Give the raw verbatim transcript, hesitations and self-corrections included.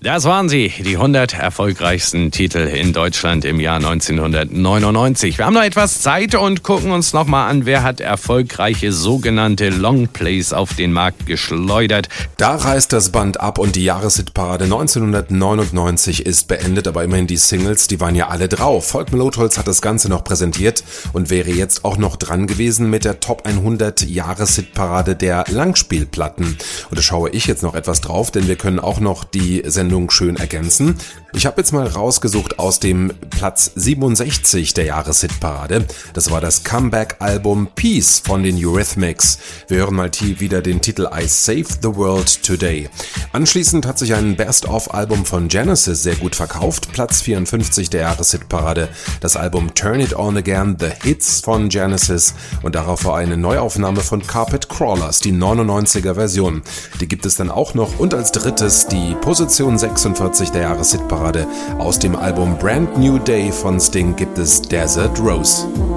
Das waren sie, die hundert erfolgreichsten Titel in Deutschland im Jahr neunzehnhundertneunundneunzig. Wir haben noch etwas Zeit und gucken uns nochmal an, wer hat erfolgreiche sogenannte Longplays auf den Markt geschleudert. Da reißt das Band ab und die Jahreshitparade neunzehnhundertneunundneunzig ist beendet, aber immerhin die Singles, die waren ja alle drauf. Volk Melotholz hat das Ganze noch präsentiert und wäre jetzt auch noch dran gewesen mit der Top hundert Jahreshitparade der Langspielplatten. Und da schaue ich jetzt noch etwas drauf, denn wir können auch noch die Sendung schön ergänzen. Ich habe jetzt mal rausgesucht aus dem Platz siebenundsechzig der Jahreshitparade. Das war das Comeback-Album Peace von den Eurythmics. Wir hören mal wieder den Titel I Saved the World Today. Anschließend hat sich ein Best-of-Album von Genesis sehr gut verkauft. Platz vierundfünfzig der Jahreshitparade. Das Album Turn It On Again, The Hits von Genesis. Und darauf war eine Neuaufnahme von Carpet Crawlers, die neunundneunziger Version. Die gibt es dann auch noch. Und als drittes die Position sechsundvierzig der Jahreshitparade. Aus dem Album Brand New Day von Sting gibt es Desert Rose.